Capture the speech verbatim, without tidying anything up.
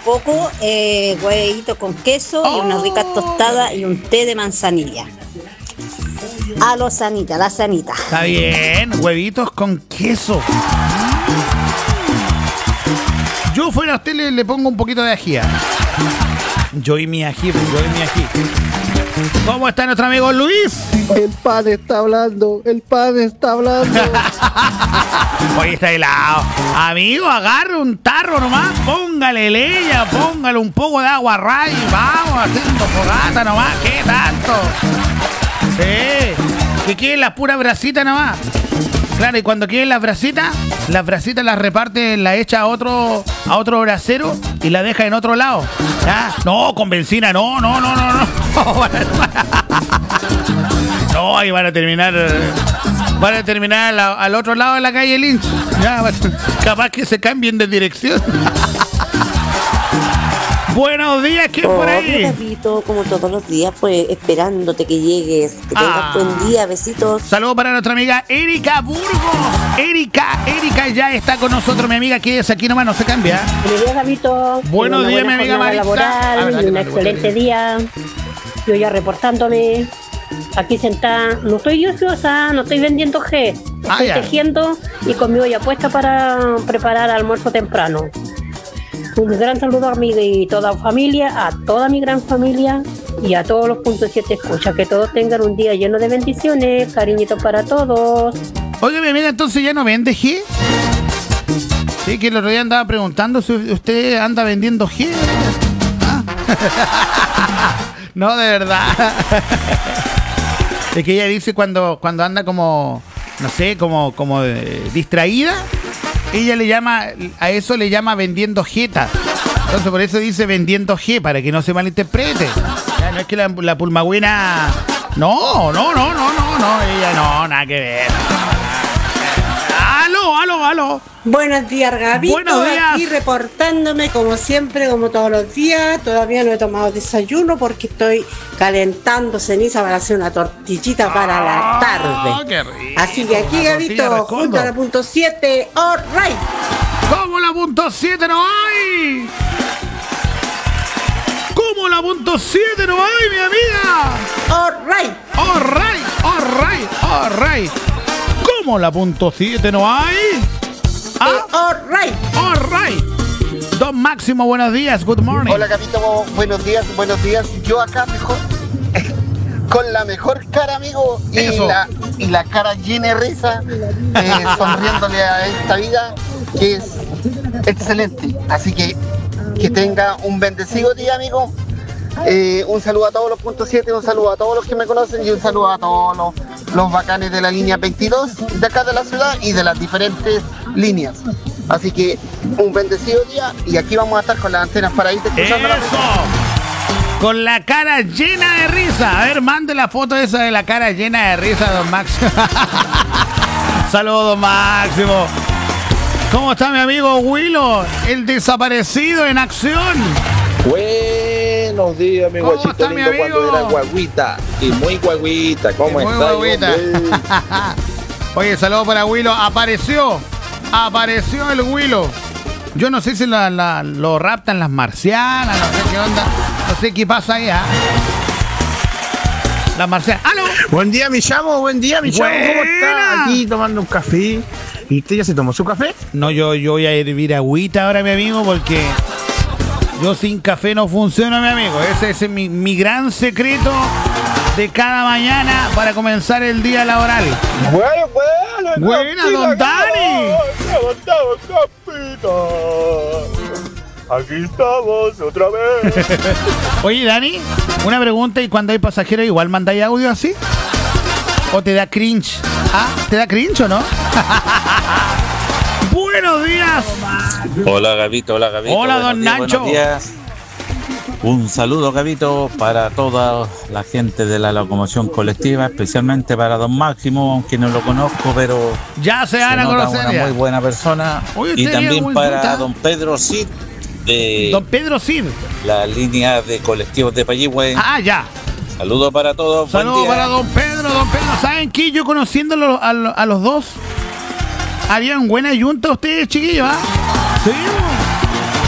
poco, eh, huevito con queso oh. y unas ricas tostadas y un té de manzanilla. A los sanita, la sanita. Está bien, huevitos con queso. Yo fuera a usted le, le pongo un poquito de ají. Yo y mi ají, yo y mi ají. ¿Cómo está nuestro amigo Luis? El pan está hablando, el pan está hablando. Hoy está helado. Amigo, agarre un tarro nomás, póngale leña, póngale un poco de agua ray, vamos haciendo fogata nomás, ¿qué tanto? Sí, que queden las puras brasitas nomás. Claro, y cuando queden las brasitas, las brasitas las reparte, la echa a otro, a otro brasero y la deja en otro lado. ¿Ya? No, con benzina, no, no, no, no, no. No, ahí van a terminar, van a terminar al, al otro lado de la calle Lynch. Ya, capaz que se cambien de dirección. Buenos días, ¿quién oh, por ahí? Papito, como todos los días, pues esperándote que llegues. Que tengas ah. buen día, besitos. Saludos para nuestra amiga Erika Burgos. Erika, Erika ya está con nosotros, mi amiga. Quédese aquí nomás, no se cambia. Buenos días, Gabito. Buenos días, mi amiga Marisa. Laboral, y un excelente día. Yo ya reportándome. Aquí sentada. No estoy yo ociosa, no estoy vendiendo G. Estoy ah, tejiendo y conmigo ya puesta para preparar almuerzo temprano. Un gran saludo a mi y toda familia, a toda mi gran familia y a todos los puntos siete escucha. Que todos tengan un día lleno de bendiciones. Cariñitos para todos. Oye, mi amiga, entonces ya no vende G. Sí, que el otro día andaba preguntando si usted anda vendiendo G. ¿Ah? No, de verdad. Es que ella dice cuando, cuando anda como, no sé, como, como eh, distraída. Ella le llama, a eso le llama vendiendo jeta. Entonces por eso dice vendiendo G, para que no se malinterprete. Ya, no es que la, la pulmagüina... No, no, no, no, no, no. Ella no, nada que ver. Aló, aló, aló. Buenos días, Gabito. Buenos días. Aquí reportándome como siempre, como todos los días. Todavía no he tomado desayuno porque estoy calentando ceniza para hacer una tortillita ah, para la tarde. Qué rico. Así que aquí, Gabito, junto a la punto siete, all right. ¿Cómo la punto siete no hay? ¿Cómo la punto siete no hay, mi amiga? All right. All right, all right, all right. ¿Cómo la punto siete no hay? ¿Ah? Eh, all right. All right. Don Máximo, buenos días, good morning. Hola, Capito, buenos días, buenos días. Yo acá mejor, con la mejor cara, amigo, y la, y la cara llena de risa, eh, sonriéndole a esta vida, que es excelente. Así que que tenga un bendecido día, amigo. Eh, un saludo a todos los puntos siete, un saludo a todos los que me conocen y un saludo a todos los, los bacanes de la línea veintidós de acá de la ciudad y de las diferentes líneas. Así que un bendecido día y aquí vamos a estar con las antenas paraditas escuchando la música. Con la cara llena de risa. A ver, mande la foto esa de la cara llena de risa, don Máximo. Saludos, don Máximo. ¿Cómo está mi amigo Willow? El desaparecido en acción. Buenos días, mi guachito está, lindo, mi cuando era guaguita. Y muy guaguita, ¿cómo y muy está? Guaguita. Oye, saludos para Willow. Apareció, apareció el Willow. Yo no sé si la, la, lo raptan las marcianas, no sé qué onda. No sé qué pasa ahí, ¿eh? Las marcianas. ¡Aló! Buen día, mi chamo, buen día, mi chamo. ¿Cómo está? Aquí tomando un café. ¿Y usted ya se tomó su café? No, yo, yo voy a hervir agüita ahora, mi amigo, porque yo sin café no funciono, mi amigo. Ese, ese es mi, mi gran secreto de cada mañana para comenzar el día laboral. Bueno, bueno. Buena, don Dani. Aquí estamos otra vez. Oye, Dani, una pregunta. ¿Y cuando hay pasajeros igual mandáis audio así? ¿O te da cringe? ¿Ah? ¿Te da cringe o no? Buenos días. Hola, Gabito, hola, Gabito. Hola, don días, Nacho. Buenos días. Un saludo, Gabito, para toda la gente de la locomoción colectiva, especialmente para don Máximo, aunque no lo conozco, pero ya se van a conocer. Una muy buena persona. Oye, y también para punta. don Pedro Cid, de don Pedro Cid, la línea de colectivos de Payihue. Ah, ya. Saludos para todos. Saludos para don Pedro, don Pedro. ¿Saben qué? Yo conociéndolo a, a los dos, harían buena yunta ustedes, chiquillos, ¿ah? ¿Sí?